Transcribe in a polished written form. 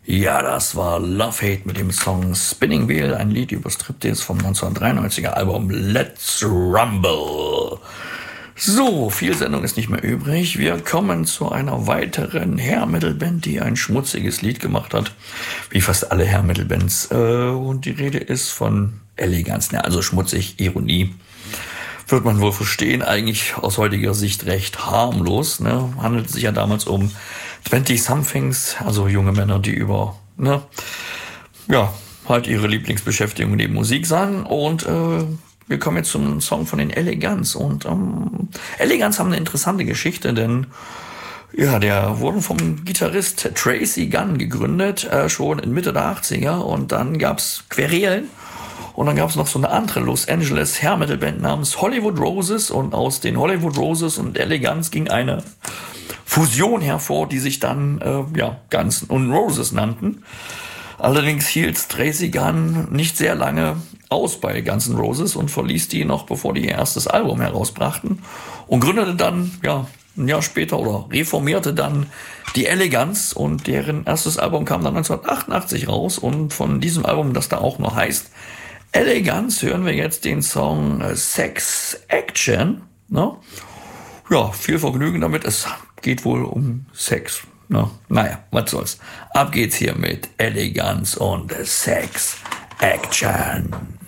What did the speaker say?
Ja, das war Love Hate mit dem Song Spinning Wheel, ein Lied über Striptease vom 1993er Album Let's Rumble. So, viel Sendung ist nicht mehr übrig. Wir kommen zu einer weiteren Hair-Metal-Band, die ein schmutziges Lied gemacht hat, wie fast alle Hair-Metal-Bands. Und die Rede ist von Elegance, also schmutzig, Ironie. Wird man wohl verstehen, eigentlich aus heutiger Sicht recht harmlos. Handelt sich ja damals um 20-somethings, also junge Männer, die über, halt ihre Lieblingsbeschäftigung neben Musik sangen. Und wir kommen jetzt zum Song von den Elegance. Und Elegance haben eine interessante Geschichte, denn der wurden vom Gitarrist Tracy Gunn gegründet, schon in Mitte der 80er. Und dann gab's Querelen. Und dann gab es noch so eine andere Los Angeles Hair Metal Band namens Hollywood Roses. Und aus den Hollywood Roses und Elegance ging eine Fusion hervor, die sich dann Guns N' Roses nannten. Allerdings hielt Tracy Gunn nicht sehr lange aus bei Guns N' Roses und verließ die noch, bevor die ihr erstes Album herausbrachten. Und gründete dann, ein Jahr später oder reformierte dann die Elegance, und deren erstes Album kam dann 1988 raus. Und von diesem Album, das da auch noch heißt Elegance, hören wir jetzt den Song Sex Action. Viel Vergnügen damit. Es geht wohl um Sex. Was soll's. Ab geht's hier mit Elegance und Sex Action.